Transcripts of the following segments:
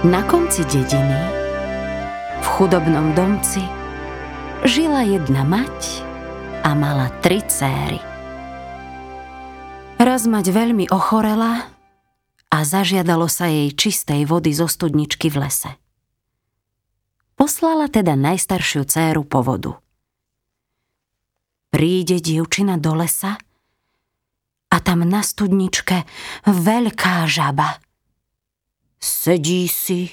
Na konci dediny, v chudobnom domci, žila jedna mať a mala 3 céry. Raz mať veľmi ochorela a zažiadalo sa jej čistej vody zo studničky v lese. Poslala teda najstaršiu dcéru po vodu. Príde dievčina do lesa a tam na studničke veľká žaba. Sedí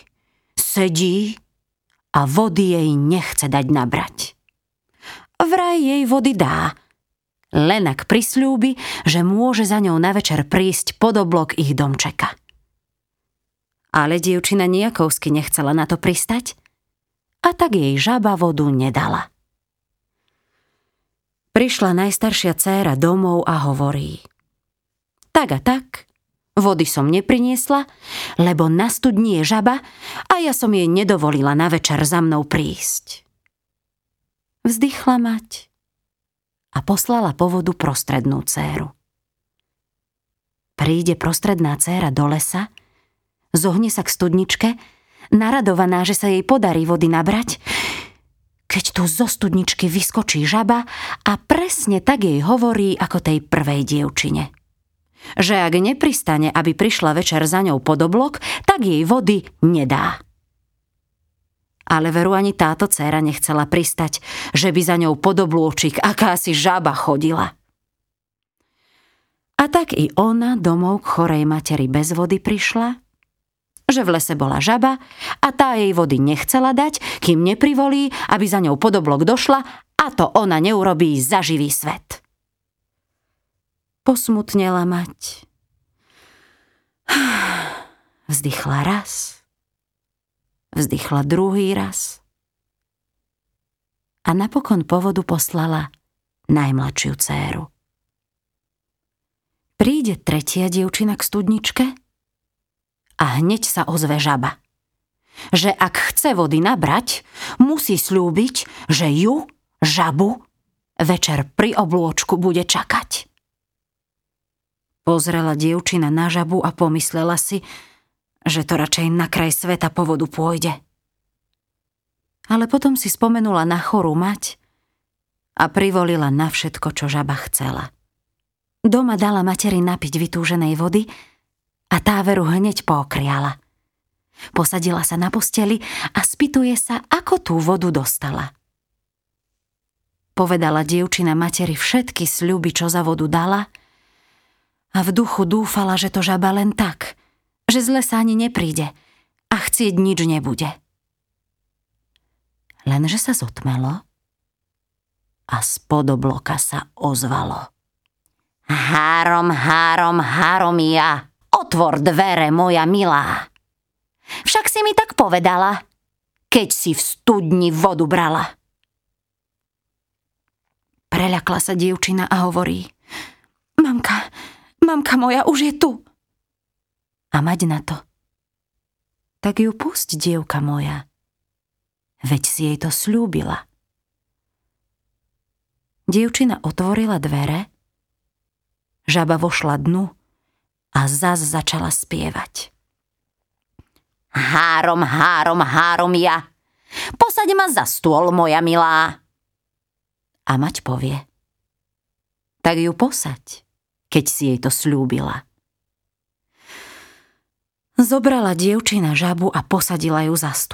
a vody jej nechce dať nabrať. Vraj jej vody dá, len ak prisľúbi, že môže za ňou na večer prísť pod oblok ich domčeka. Ale dievčina nejakovsky nechcela na to pristať a tak jej žaba vodu nedala. Prišla najstaršia dcéra domov a hovorí: tak a tak, vody som nepriniesla, lebo na studni je žaba a ja som jej nedovolila na večer za mnou prísť. Vzdychla mať a poslala po vodu prostrednú dcéru. Príde prostredná dcéra do lesa, zohne sa k studničke, naradovaná, že sa jej podarí vody nabrať, keď tu zo studničky vyskočí žaba a presne tak jej hovorí ako tej prvej dievčine. Že ak nepristane, aby prišla večer za ňou pod oblok, tak jej vody nedá. Ale veru ani táto dcéra nechcela pristať, že by za ňou pod oblôčik akási žaba chodila. A tak i ona domov k chorej materi bez vody prišla, že v lese bola žaba a tá jej vody nechcela dať, kým neprivolí, aby za ňou pod oblok došla, a to ona neurobí za živý svet. Posmutnela mať. Vzdychla raz, vzdychla druhý raz a napokon po vodu poslala najmladšiu dcéru. Príde tretia dievčina k studničke a hneď sa ozve žaba, že ak chce vody nabrať, musí sľúbiť, že ju, žabu, večer pri oblôčku bude čakať. Pozrela dievčina na žabu a pomyslela si, že to radšej na kraj sveta po vodu pôjde. Ale potom si spomenula na chorú mať a privolila na všetko, čo žaba chcela. Doma dala materi napiť vytúženej vody a tá veru hneď pookriala. Posadila sa na posteli a spýtuje sa, ako tú vodu dostala. Povedala dievčina materi všetky sľuby, čo za vodu dala, a v duchu dúfala, že to žaba len tak, že z lesa ani nepríde a chcieť nič nebude. Lenže sa zotmelo a spod obloka sa ozvalo: Három, ja, otvor dvere, moja milá. Však si mi tak povedala, keď si v studni vodu brala. Preľakla sa dievčina a hovorí: Mamka moja už je tu. A mať na to: tak ju pusť, dievka moja, veď si jej to sľúbila. Dievčina otvorila dvere, žaba vošla dnu a zas začala spievať: Három, ja, posaď ma za stôl, moja milá. A mať povie: tak ju posaď, keď si jej to sľúbila. Zobrala dievčina žabu a posadila ju za stôl.